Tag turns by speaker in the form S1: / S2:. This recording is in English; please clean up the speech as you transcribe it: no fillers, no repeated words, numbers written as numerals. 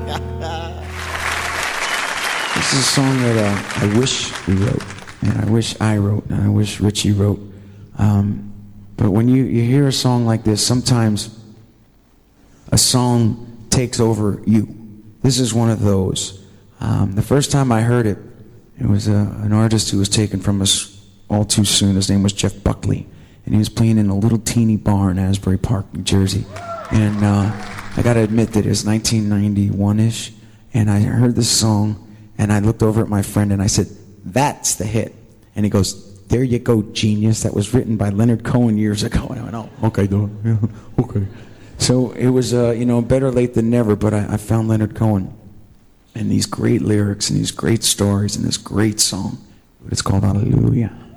S1: This is a song that I wish we wrote, and I wish I wrote, and I wish Richie wrote. But when you hear a song like this, sometimes a song takes over you. This is one of those. The first time I heard it, it was an artist who was taken from us all too soon. His name was Jeff Buckley, and he was playing in a little teeny bar in Asbury Park, New Jersey. And I got to admit that it was 1991-ish, and I heard this song, and I looked over at my friend, and I said, "That's the hit." And he goes, "There you go, genius. That was written by Leonard Cohen years ago." And I went, "Oh, okay, dog. Yeah, okay." So it was, better late than never, but I found Leonard Cohen and these great lyrics and these great stories and this great song. It's called Hallelujah.